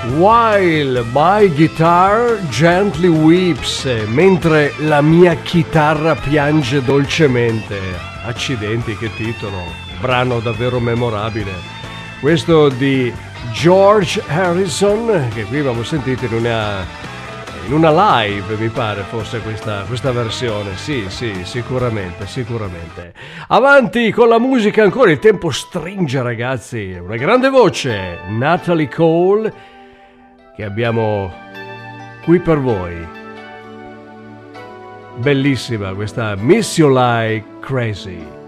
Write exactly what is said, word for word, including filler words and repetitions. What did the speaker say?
While my guitar gently weeps, mentre la mia chitarra piange dolcemente. Accidenti, che titolo, brano davvero memorabile. Questo di George Harrison, che qui abbiamo sentito in una in una live, mi pare fosse questa, questa versione. Sì, sì, sicuramente, sicuramente. Avanti con la musica ancora, il tempo stringe, ragazzi. Una grande voce, Natalie Cole, che abbiamo qui per voi. Bellissima questa Miss You Like Crazy.